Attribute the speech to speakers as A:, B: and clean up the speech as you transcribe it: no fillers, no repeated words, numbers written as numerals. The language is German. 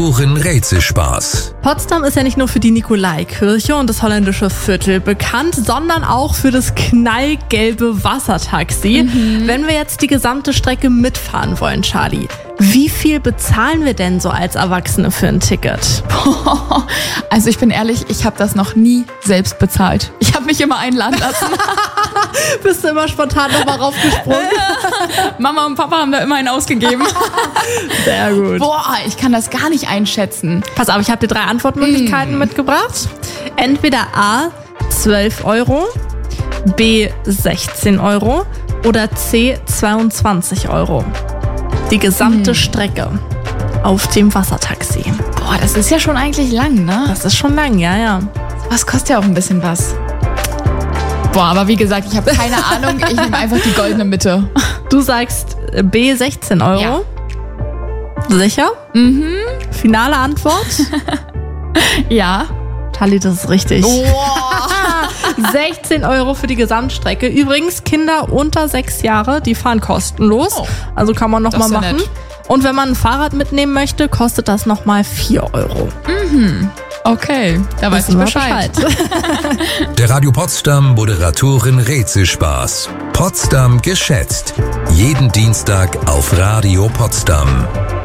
A: Rätselspaß.
B: Potsdam ist ja nicht nur für die Nikolaikirche und das holländische Viertel bekannt, sondern auch für das knallgelbe Wassertaxi. Wenn wir jetzt die gesamte Strecke mitfahren wollen, Charlie, wie viel bezahlen wir denn so als Erwachsene für ein Ticket?
C: Also ich bin ehrlich, ich habe das noch nie selbst bezahlt. Ich habe mich immer einladen lassen.
B: Bist du immer spontan nochmal raufgesprungen?
C: Mama und Papa haben da immer einen ausgegeben.
B: Sehr gut.
C: Boah, ich kann das gar nicht einschätzen.
B: Pass auf, ich habe dir 3 Antwortmöglichkeiten mitgebracht. Entweder A, 12 Euro, B, 16 Euro oder C, 22 Euro. Die gesamte Strecke auf dem Wassertaxi.
C: Boah, das ist ja schon eigentlich lang, ne?
B: Das ist schon lang, ja.
C: Was kostet ja auch ein bisschen was. Boah, aber wie gesagt, ich habe keine Ahnung. Ich nehme einfach die goldene Mitte.
B: Du sagst B, 16 Euro.
C: Ja.
B: Sicher? Finale Antwort?
C: Ja.
B: Charlie, das ist richtig.
C: Boah.
B: 16 Euro für die Gesamtstrecke. Übrigens, Kinder unter 6 Jahre, die fahren kostenlos.
C: Oh.
B: Also kann man nochmal
C: Das ist ja
B: machen.
C: nett.
B: Und wenn man ein Fahrrad mitnehmen möchte, kostet das nochmal 4 Euro.
C: Okay, da weiß ich
B: Wissen wir
C: Bescheid.
A: Der Radio Potsdam Moderatorin Rätselspaß. Potsdam geschätzt. Jeden Dienstag auf Radio Potsdam.